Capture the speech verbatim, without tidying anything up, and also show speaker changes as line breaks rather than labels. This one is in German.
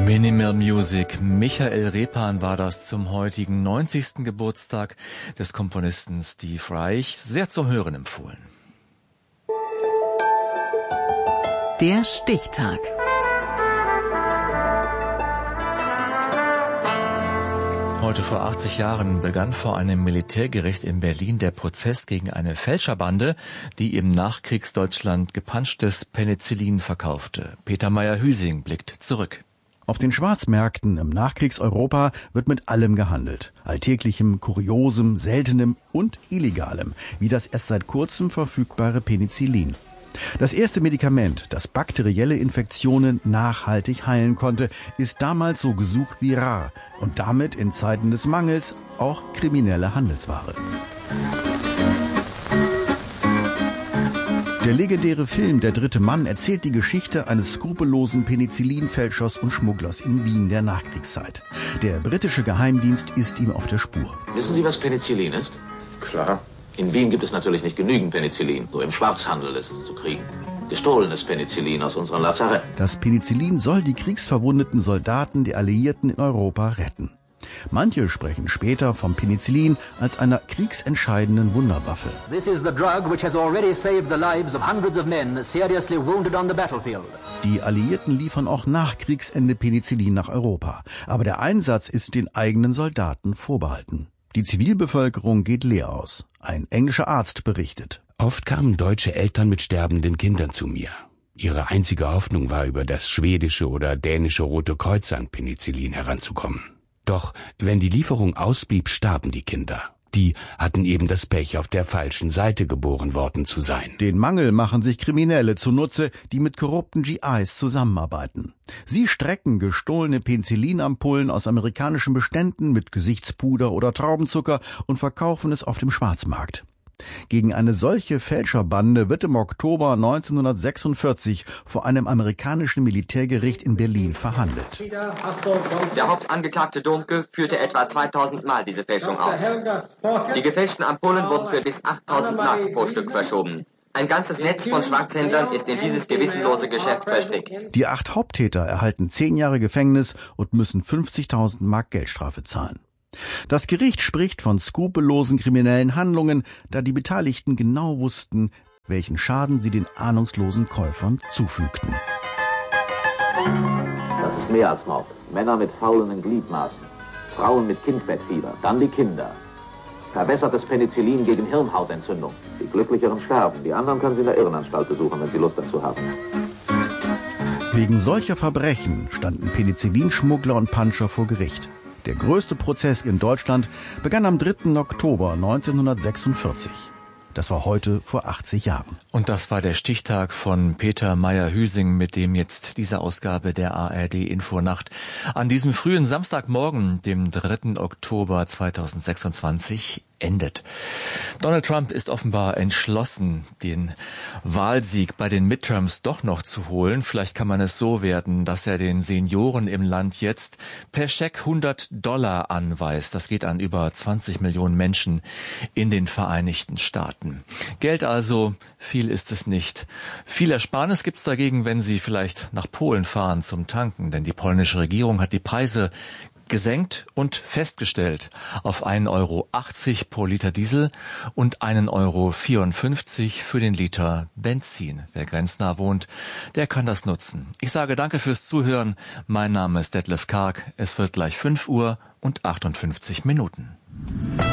Minimal Music. Michael Repan war das zum heutigen neunzigsten Geburtstag des Komponisten Steve Reich. Sehr zum Hören empfohlen.
Der Stichtag.
Heute vor achtzig Jahren begann vor einem Militärgericht in Berlin der Prozess gegen eine Fälscherbande, die im Nachkriegsdeutschland gepanschtes Penicillin verkaufte. Peter Meyer-Hüsing blickt zurück.
Auf den Schwarzmärkten im Nachkriegseuropa wird mit allem gehandelt. Alltäglichem, Kuriosem, Seltenem und Illegalem, wie das erst seit kurzem verfügbare Penicillin. Das erste Medikament, das bakterielle Infektionen nachhaltig heilen konnte, ist damals so gesucht wie rar und damit in Zeiten des Mangels auch kriminelle Handelsware. Der legendäre Film Der dritte Mann erzählt die Geschichte eines skrupellosen Penicillinfälschers und Schmugglers in Wien der Nachkriegszeit. Der britische Geheimdienst ist ihm auf der Spur.
Wissen Sie, was Penicillin ist?
Klar.
In Wien gibt es natürlich nicht genügend Penicillin. Nur im Schwarzhandel ist es zu kriegen. Gestohlenes Penicillin aus unseren Lazaretten.
Das Penicillin soll die kriegsverwundeten Soldaten der Alliierten in Europa retten. Manche sprechen später vom Penicillin als einer kriegsentscheidenden Wunderwaffe.
This is the drug which has already saved the lives of hundreds of men seriously wounded on the battlefield.
Die Alliierten liefern auch nach Kriegsende Penicillin nach Europa. Aber der Einsatz ist den eigenen Soldaten vorbehalten. Die Zivilbevölkerung geht leer aus. Ein englischer Arzt berichtet.
Oft kamen deutsche Eltern mit sterbenden Kindern zu mir. Ihre einzige Hoffnung war, über das schwedische oder dänische Rote Kreuz an Penicillin heranzukommen. Doch wenn die Lieferung ausblieb, starben die Kinder. Die hatten eben das Pech, auf der falschen Seite geboren worden zu sein.
Den Mangel machen sich Kriminelle zunutze, die mit korrupten G Is zusammenarbeiten. Sie strecken gestohlene Penicillinampullen aus amerikanischen Beständen mit Gesichtspuder oder Traubenzucker und verkaufen es auf dem Schwarzmarkt. Gegen eine solche Fälscherbande wird im Oktober neunzehnhundertsechsundvierzig vor einem amerikanischen Militärgericht in Berlin verhandelt.
Der Hauptangeklagte Domke führte etwa zweitausend Mal diese Fälschung aus. Die gefälschten Ampullen wurden für bis achttausend Mark pro Stück verschoben. Ein ganzes Netz von Schwarzhändlern ist in dieses gewissenlose Geschäft verstrickt.
Die acht Haupttäter erhalten zehn Jahre Gefängnis und müssen fünfzigtausend Mark Geldstrafe zahlen. Das Gericht spricht von skrupellosen kriminellen Handlungen, da die Beteiligten genau wussten, welchen Schaden sie den ahnungslosen Käufern zufügten.
Das ist mehr als Mord. Männer mit faulenden Gliedmaßen, Frauen mit Kindbettfieber, dann die Kinder. Verbessertes Penicillin gegen Hirnhautentzündung. Die Glücklicheren sterben, die anderen können Sie in der Irrenanstalt besuchen, wenn Sie Lust dazu haben.
Wegen solcher Verbrechen standen Penicillinschmuggler und Panscher vor Gericht. Der größte Prozess in Deutschland begann am dritten Oktober neunzehnhundertsechsundvierzig. Das war heute vor achtzig Jahren.
Und das war der Stichtag von Peter Meyer-Hüsing, mit dem jetzt diese Ausgabe der A R D Infonacht an diesem frühen Samstagmorgen, dem dritten Oktober zweitausendsechsundzwanzig, endet. Donald Trump ist offenbar entschlossen, den Wahlsieg bei den Midterms doch noch zu holen. Vielleicht kann man es so werten, dass er den Senioren im Land jetzt per Scheck hundert Dollar anweist. Das geht an über zwanzig Millionen Menschen in den Vereinigten Staaten. Geld also, viel ist es nicht. Viel Ersparnis gibt's dagegen, wenn Sie vielleicht nach Polen fahren zum Tanken, denn die polnische Regierung hat die Preise gesenkt und festgestellt auf einen Euro achtzig pro Liter Diesel und einen Euro vierundfünfzig für den Liter Benzin. Wer grenznah wohnt, der kann das nutzen. Ich sage danke fürs Zuhören. Mein Name ist Detlef Karg. Es wird gleich fünf Uhr und achtundfünfzig Minuten.